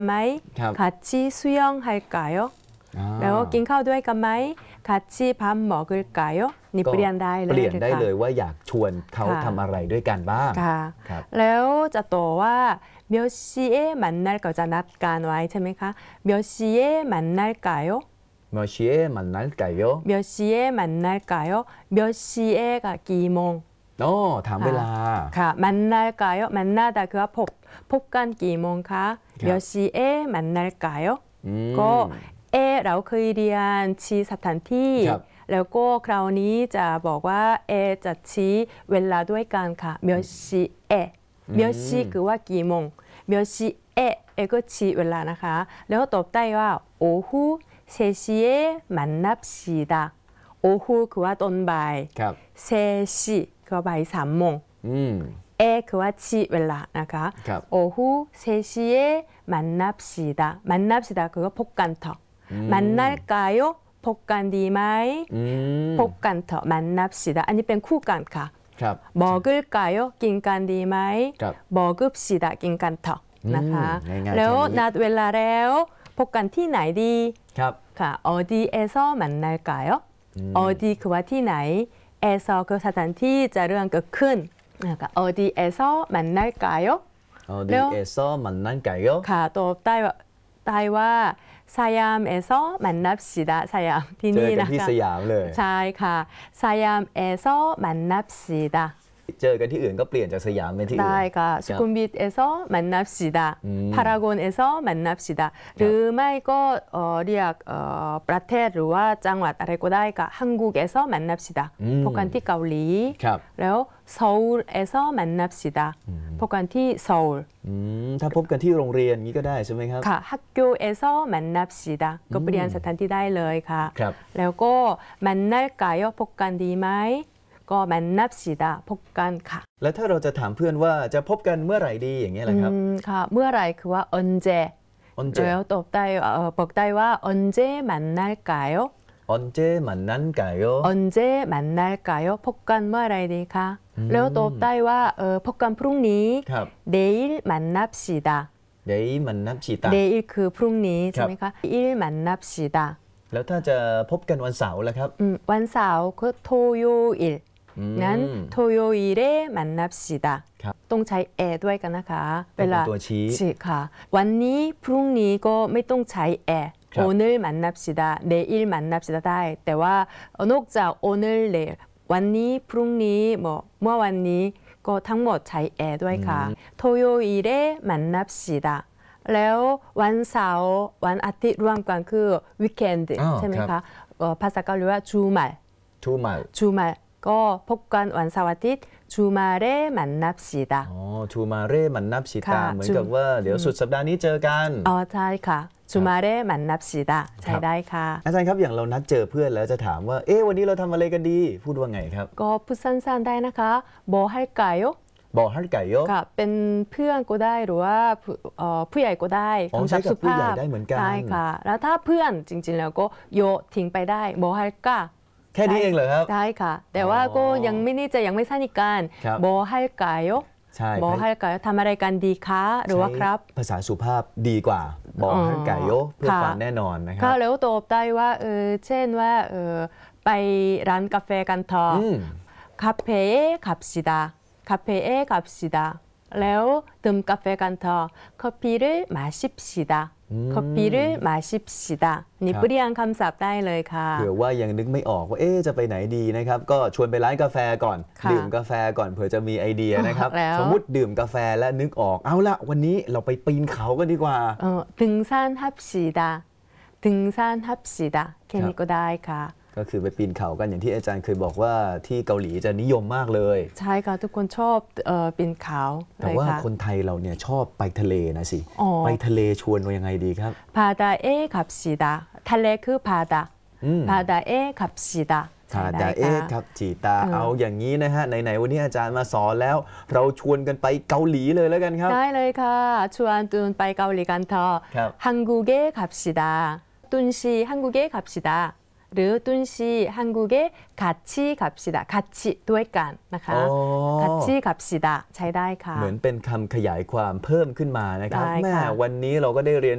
ไหม같이 수영할까요? แล้วกินข้าวด้วยกันไหม같이 밥 먹을까요? นี่เปลี่ยนได้เลยเปลี่ยนได้เลยว่าอยากชวนเขาทำอะไรด้วยกันบ้างแล้วจะต่อว่า몇 시에 만날까จะนัดกันไว้ใช่ไหมคะ몇 시에 만날까요? 몇 시에 만날까요? 몇 시에 만날까요? 몇 시에 가กี่โมงถามเวลาค่ะ만날까요? 만나다คือว่าพบกันกี่โมงคะ몇 시에 만날까요? ก็เราเคยเรียนชี้สถานที่แล้วก็คราวนี้จะบอกว่าจะชี้เวลาด้วยกันค่ะ몇 시에 몇 시คือว่ากี่โมง몇 시에ก็ชี้เวลานะคะแล้วตอบได้ว่า오후 3시에 만납시다 오후คือว่าตอนบ่าย3시คือว่าบ่าย3โมงคือว่าชี้เวลานะคะ오후 3시에 만납시다 만납시다คือว่าพบกันเถอะ만날까요? พบกันดีไหมพบกันเถอะ만납시다อันนี้เป็นคู่กันค่ะ먹을까요? กินกันดีไหม먹읍시다กินกันเถอะนะคะแล้วนัดเวลาแล้วพบกันที่ไหนดีค่ะ어디에서 만날까요? 어디คือว่าที่ไหน에서คือสถานที่จะเรื่องเกิดขึ้นนะคะ어디에서 만날까요? 어디에서 만날까요? ค่ะตอบได้ว่า사얌에서 만납시다. 사얌ที่นี่นะคะเจอกันที่สยามเลยใช่ค่ะ사얌에서 만납시다. เจอกันที่อื่นก็เปลี่ยนจากสยามเป็นที่อื่นได้ค่ะ수쿰빗에서 만납시다. 파라곤에서 만납시다. หรือไม่ก็เรียกประเทศหรือว่าจังหวัดอะไรก็ได้ค่ะ한국에서 만납시다. พบกันที่เกาหลีแล้ว서울에서 만납시다. พบกันที่โซลถ้าพบกันที่โรงเรียนนี้ก็ได้ใช่ไหมครับค่ะ학교에서 만납시다. ก็เปลี่ยนสถานที่ได้เลยค่ะแล้วก็만날까요? พบกันดีไหมก็만납시다พบกันค่ะแล้วถ้าเราจะถามเพื่อนว่าจะพบกันเมื่อไหร่ดีอย่างเงี้ยแหละครับค่ะเมื่อไหร่คือว่า언제แล้วตอบได้บอกได้ว่า언제 만날까요? 언제 만날까요? 언제 만날까요? พบกันเมื่อไหร่ดีคะแล้วตอบได้ว่าพบกันพรุ่งนี้내일 만납시다 내일 만납시다 내일คือพรุ่งนี้ใช่ไหมคะ내일 만납시다 แล้วถ้าจะพบกันวันเสาร์ล่ะครับวันเสาร์คือ토요일งั้น토요일에 만납시다ต้องใช้ด้วยกันนะคะเวลาตัวชี้ค่ะวันนี้พรุ่งนี้ก็ไม่ต้องใช้오늘 만납시다 내일 만납시다ได้แต่ว่านอกจาก오늘 내일วันนี้พรุ่งนี้เมื่อวันนี้ก็ทั้งหมดใช้ด้วยค่ะ토요일에 만납시다แล้ววันเสาร์วันอาทิตย์รวมกันคือweekendใช่ไหมคะภาษาเกาหลีว่า주말ก็พบกันวันเสาร์อาทิตย์주말에 만납시다 주말에 만납시다เหมือนกับว่าเดี๋ยวสุดสัปดาห์นี้เจอกันใช่ค่ะ주말에 만납시다ใช่ได้ค่ะอาจารย์ครับอย่างเรานัดเจอเพื่อนแล้วจะถามว่าวันนี้เราทำอะไรกันดีพูดว่าไงครับก็พูดสั้นๆได้นะคะ뭐 할까요? 뭐 할까요? ค่ะเป็นเพื่อนก็ได้หรือว่าผู้ใหญ่ก็ได้คำศัพท์สุภาพได้เหมือนกันใช่ค่ะแล้วถ้าเพื่อนจริงๆแล้วก็โยทิ้งไปได้뭐 할까 แค่นี้เองเหรอครับได้ค่ะแต่ว่าก็ยังไม่นี่จะยังไม่สนิทกัน뭐 할까요? ใช่ 뭐 할까요? ทำอะไรกันดีคะหรือว่าครับภาษาสุภาพดีกว่า뭐 할까요? เพื่อความแน่นอนนะครับก็แล้วตอบได้ว่าเช่นว่าไปร้านกาแฟกันเถอะ카페에 갑시다 카페에 갑시다. แล้วดื่มกาแฟกันเถอะ커피를 마십시다. 커피를 마십시다. นี่เปลี่ยนคำศัพท์ได้เลยค่ะเผื่อว่ายังนึกไม่ออกว่าจะไปไหนดีนะครับก็ชวนไปร้านกาแฟก่อนดื่มกาแฟก่อนเผื่อจะมีไอเดียนะครับสมมุติดื่มกาแฟและนึกออกเอาละวันนี้เราไปปีนเขากันดีกว่า 등산합시다. 등산합시다. แค่นี้ก็ได้ค่ะก็คือไปปีนเขากันอย่างที่อาจารย์เคยบอกว่าที่เกาหลีจะนิยมมากเลยใช่ค่ะทุกคนชอบปีนเขาแต่ว่าคนไทยเราเนี่ยชอบไปทะเลนะสิไปทะเลชวนว่ายังไงดีครับ 바다에 갑시다ทะเลคือ바다 바다에 갑시다 바다에 갑시다เอาอย่างนี้นะฮะไหนๆวันนี้อาจารย์มาสอนแล้วเราชวนกันไปเกาหลีเลยแล้วกันครับได้เลยค่ะชวนตุนไปเกาหลีกันเถอะ한국에 갑시다 뚠씨 한국에 갑시다หรือตุ้นชีฮังกูเกะ같이 갑시다 같이ด้วยกันนะคะ같이 갑시다ใช้ได้ค่ะเหมือนเป็นคำขยายความเพิ่มขึ้นมานะครับแม่วันนี้เราก็ได้เรียน